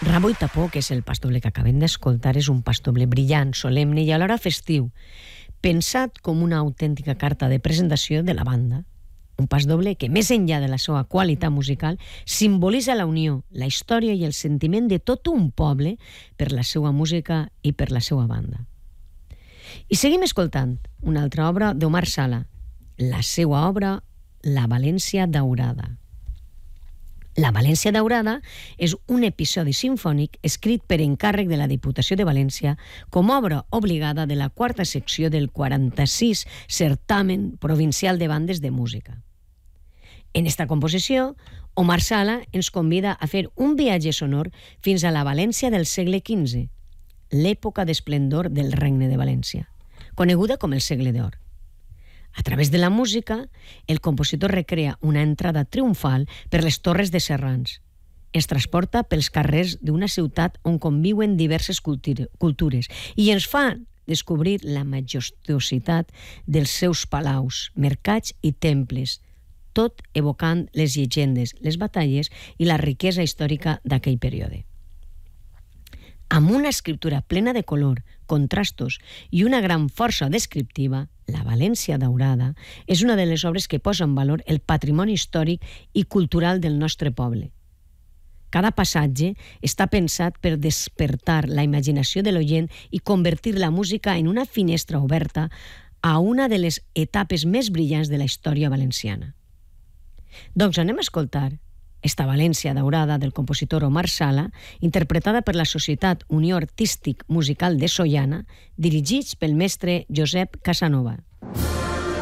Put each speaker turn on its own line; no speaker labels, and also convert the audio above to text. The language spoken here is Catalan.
Rabo i Tapó, que és el pastoble que acabem d'escoltar, és un pastoble brillant, solemne i alhora festiu, pensat com una autèntica carta de presentació de la banda. Un pastoble que, més enllà de la seva qualitat musical, simbolitza la unió, la història i el sentiment de tot un poble per la seva música i per la seva banda. I seguim escoltant una altra obra d'Omar Sala, la seva obra La València Daurada. La València Daurada és un episodi simfònic escrit per encàrrec de la Diputació de València com a obra obligada de la quarta secció del 46 Certamen Provincial de Bandes de Música. En esta composició, Omar Sala ens convida a fer un viatge sonor fins a la València del segle XV, l'època d'esplendor del Regne de València, coneguda com el Segle d'Or. A través de la música, el compositor recrea una entrada triomfal per les torres de Serrans. Ens transporta pels carrers d'una ciutat on conviuen diverses cultures i ens fa descobrir la majestuositat dels seus palaus, mercats i temples, tot evocant les llegendes, les batalles i la riquesa històrica d'aquell període. Amb una escriptura plena de color, contrastos i una gran força descriptiva, La València Daurada és una de les obres que posa en valor el patrimoni històric i cultural del nostre poble. Cada passatge està pensat per despertar la imaginació de l'oient i convertir la música en una finestra oberta a una de les etapes més brillants de la història valenciana. Doncs anem a escoltar esta València Daurada del compositor Omar Sala, interpretada per la Societat Unió Artístic Musical de Sollana, dirigits pel mestre Josep Casanova.